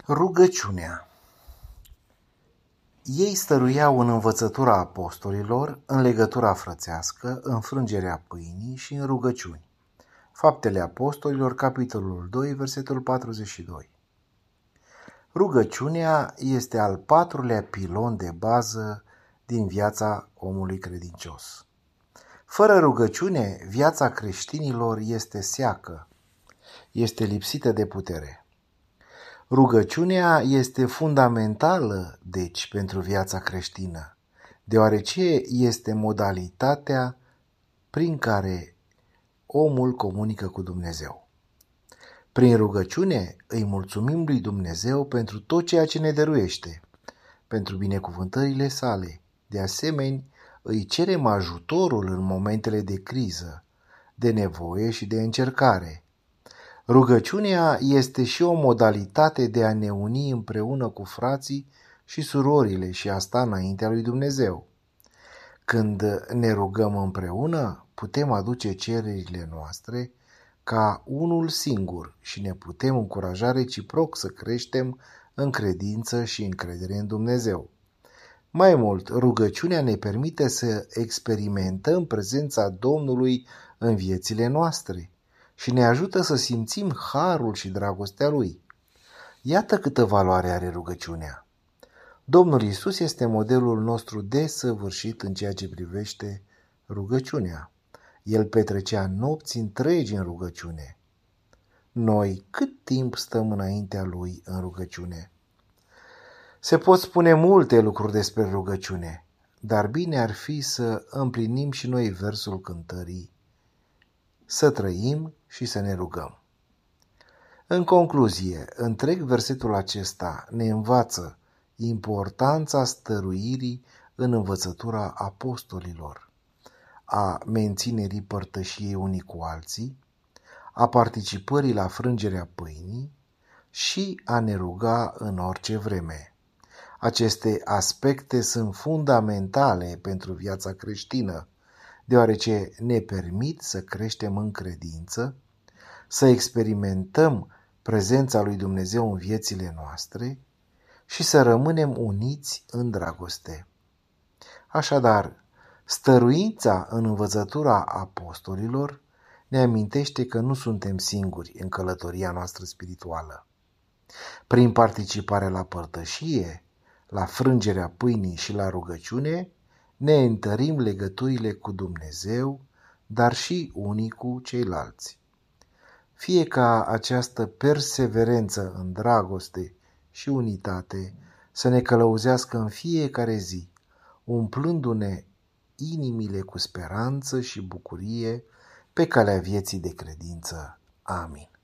Rugăciunea. Ei stăruiau în învățătura apostolilor, în legătura frățească, în frângerea pâinii și în rugăciuni. Faptele Apostolilor, capitolul 2, versetul 42. Rugăciunea este al patrulea pilon de bază din viața omului credincios. Fără rugăciune, viața creștinilor este seacă, este lipsită de putere. Rugăciunea este fundamentală, deci, pentru viața creștină, deoarece este modalitatea prin care omul comunică cu Dumnezeu. Prin rugăciune îi mulțumim lui Dumnezeu pentru tot ceea ce ne dăruiește, pentru binecuvântările sale. De asemenea, îi cerem ajutorul în momentele de criză, de nevoie și de încercare. Rugăciunea este și o modalitate de a ne uni împreună cu frații și surorile și a sta înaintea lui Dumnezeu. Când ne rugăm împreună, putem aduce cererile noastre ca unul singur și ne putem încuraja reciproc să creștem în credință și încredere în Dumnezeu. Mai mult, rugăciunea ne permite să experimentăm prezența Domnului în viețile noastre și ne ajută să simțim harul și dragostea Lui. Iată câtă valoare are rugăciunea. Domnul Iisus este modelul nostru desăvârșit în ceea ce privește rugăciunea. El petrecea nopți întregi în rugăciune. Noi cât timp stăm înaintea Lui în rugăciune? Se pot spune multe lucruri despre rugăciune, dar bine ar fi să împlinim și noi versul cântării: să trăim și să ne rugăm. În concluzie, întreg versetul acesta ne învață importanța stăruirii în învățătura apostolilor, a menținerii părtășiei unii cu alții, a participării la frângerea pâinii și a ne ruga în orice vreme. Aceste aspecte sunt fundamentale pentru viața creștină, deoarece ne permit să creștem în credință, să experimentăm prezența lui Dumnezeu în viețile noastre și să rămânem uniți în dragoste. Așadar, stăruința în învățătura apostolilor ne amintește că nu suntem singuri în călătoria noastră spirituală. Prin participarea la părtășie, la frângerea pâinii și la rugăciune, ne întărim legăturile cu Dumnezeu, dar și unii cu ceilalți. Fie ca această perseverență în dragoste și unitate să ne călăuzească în fiecare zi, umplându-ne inimile cu speranță și bucurie pe calea vieții de credință. Amin.